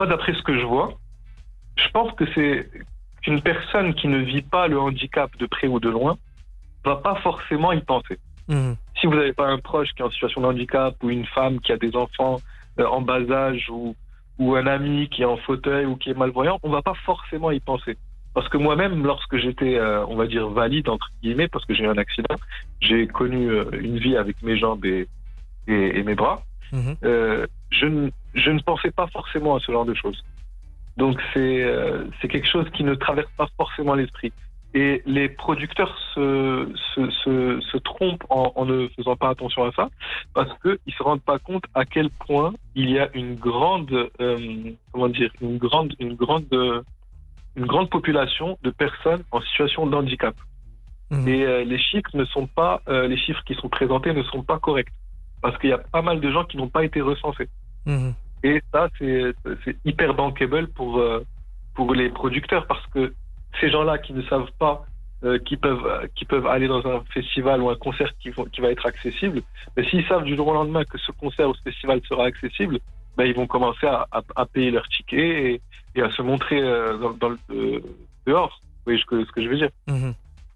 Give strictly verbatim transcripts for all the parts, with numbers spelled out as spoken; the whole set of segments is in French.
moi, d'après ce que je vois, je pense que c'est qu'une personne qui ne vit pas le handicap de près ou de loin va pas forcément y penser. Mmh. Si vous n'avez pas un proche qui est en situation de handicap ou une femme qui a des enfants euh, en bas âge ou, ou un ami qui est en fauteuil ou qui est malvoyant, on va pas forcément y penser. Parce que moi-même, lorsque j'étais, euh, on va dire, valide, entre guillemets, parce que j'ai eu un accident, j'ai connu euh, une vie avec mes jambes et, et, et mes bras, Mmh. euh, je, ne, je ne pensais pas forcément à ce genre de choses. Donc c'est, euh, c'est quelque chose qui ne traverse pas forcément l'esprit. Et les producteurs se, se, se, se trompent en, en ne faisant pas attention à ça, parce qu'ils ne se rendent pas compte à quel point il y a une grande, euh, comment dire, une grande, une grande, euh, une grande population de personnes en situation de handicap. Mmh. Et euh, les chiffres ne sont pas, euh, les chiffres qui sont présentés ne sont pas corrects, parce qu'il y a pas mal de gens qui n'ont pas été recensés. Mmh. Et ça, c'est, c'est hyper bankable pour, euh, pour les producteurs, parce que ces gens-là qui ne savent pas euh, qui peuvent qui peuvent aller dans un festival ou un concert qui, vont, qui va être accessible, mais s'ils savent du jour au lendemain que ce concert ou ce festival sera accessible, ben ils vont commencer à, à, à payer leur ticket et, et à se montrer euh, dans, dans le, euh, dehors. Vous voyez ce que, ce que je veux dire? Mmh.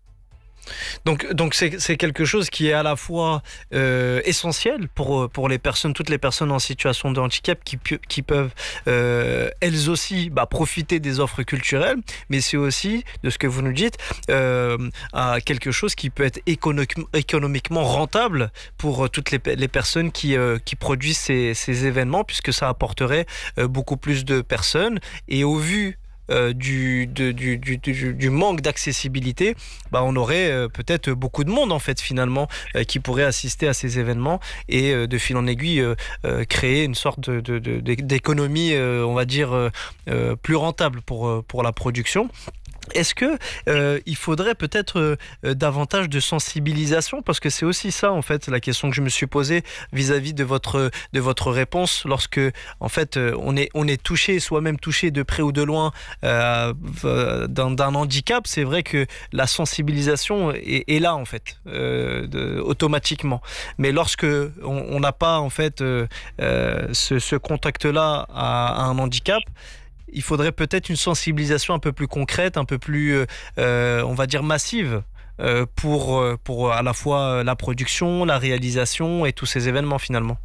Donc, donc c'est, c'est quelque chose qui est à la fois euh, essentiel pour, pour les personnes, toutes les personnes en situation de handicap qui, qui peuvent euh, elles aussi bah, profiter des offres culturelles, mais c'est aussi, de ce que vous nous dites, euh, à quelque chose qui peut être économique, économiquement rentable pour toutes les, les personnes qui, euh, qui produisent ces, ces événements, puisque ça apporterait euh, beaucoup plus de personnes. Et au vu Euh, du, de, du, du, du, du manque d'accessibilité, bah on aurait euh, peut-être beaucoup de monde en fait finalement euh, qui pourrait assister à ces événements et euh, de fil en aiguille euh, euh, créer une sorte de, de, de, d'économie euh, on va dire euh, euh, plus rentable pour, euh, pour la production. Est-ce que euh, il faudrait peut-être euh, davantage de sensibilisation, parce que c'est aussi ça en fait la question que je me suis posée vis-à-vis de votre de votre réponse lorsque en fait euh, on est on est touché, soi-même touché de près ou de loin euh, d'un, d'un handicap. C'est vrai que la sensibilisation est, est là en fait euh, de, automatiquement. Mais lorsque on n'a pas en fait euh, euh, ce, ce contact-là à, à un handicap, il faudrait peut-être une sensibilisation un peu plus concrète, un peu plus, euh, on va dire, massive euh, pour, pour à la fois la production, la réalisation et tous ces événements finalement.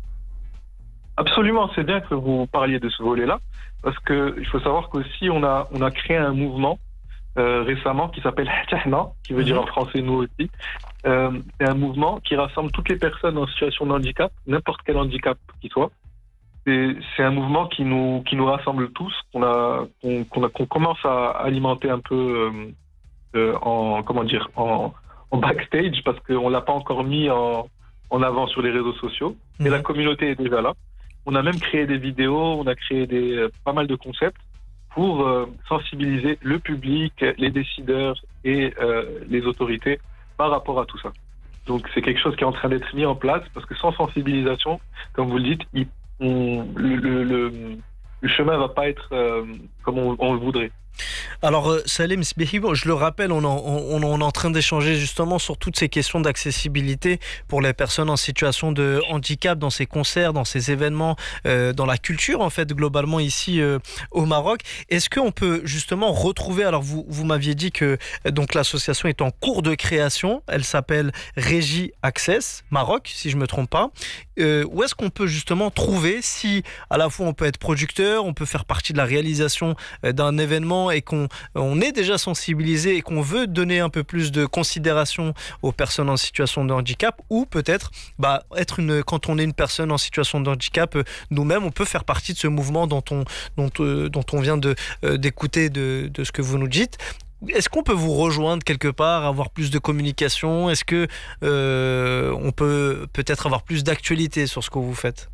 Absolument, c'est bien que vous parliez de ce volet-là, parce que il faut savoir qu'aussi on a, on a créé un mouvement euh, récemment qui s'appelle Tahna, qui veut mmh. dire en français nous aussi. Euh, c'est un mouvement qui rassemble toutes les personnes en situation de handicap, n'importe quel handicap qu'il soit. C'est, c'est un mouvement qui nous, qui nous rassemble tous, qu'on, a, qu'on, qu'on, a, qu'on commence à alimenter un peu euh, euh, en, comment dire, en, en backstage, parce qu'on ne l'a pas encore mis en, en avant sur les réseaux sociaux. Mmh. Mais la communauté est déjà là. On a même créé des vidéos, on a créé des, euh, pas mal de concepts pour euh, sensibiliser le public, les décideurs et euh, les autorités par rapport à tout ça. Donc c'est quelque chose qui est en train d'être mis en place, parce que sans sensibilisation, comme vous le dites, il On, le, le, le, le chemin va pas être euh, comme on, on le voudrait. Alors euh, Salim Sbihi, bon, je le rappelle, on, en, on, on est en train d'échanger justement sur toutes ces questions d'accessibilité pour les personnes en situation de handicap dans ces concerts, dans ces événements, euh, dans la culture en fait globalement ici euh, au Maroc. Est-ce qu'on peut justement retrouver, alors vous, vous m'aviez dit que donc l'association est en cours de création, elle s'appelle Régie Access Maroc si je me trompe pas. Euh, où est-ce qu'on peut justement trouver, si à la fois on peut être producteur, on peut faire partie de la réalisation euh, d'un événement et qu'on on est déjà sensibilisé et qu'on veut donner un peu plus de considération aux personnes en situation de handicap, ou peut-être bah, être une, quand on est une personne en situation de handicap, euh, nous-mêmes on peut faire partie de ce mouvement dont on, dont, euh, dont on vient de, euh, d'écouter de, de ce que vous nous dites. Est-ce qu'on peut vous rejoindre quelque part, avoir plus de communication? Est-ce que euh, on peut peut-être avoir plus d'actualité sur ce que vous faites?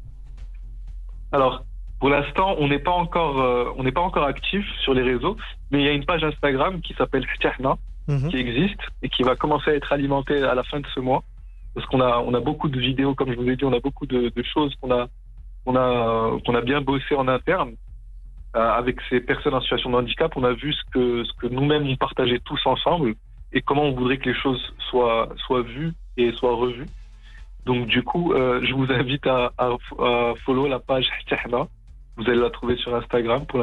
Alors, pour l'instant, on n'est pas encore, euh, on n'est pas encore actif sur les réseaux, mais il y a une page Instagram qui s'appelle Tahna, mmh. qui existe et qui va commencer à être alimentée à la fin de ce mois, parce qu'on a, on a beaucoup de vidéos, comme je vous ai dit, on a beaucoup de, de choses qu'on a, qu'on a, qu'on a bien bossé en interne. Avec ces personnes en situation de handicap, on a vu ce que, ce que nous-mêmes on partageait tous ensemble et comment on voudrait que les choses soient, soient vues et soient revues. Donc du coup, euh, je vous invite à, à, à follow la page Tahna. Vous allez la trouver sur Instagram. Pour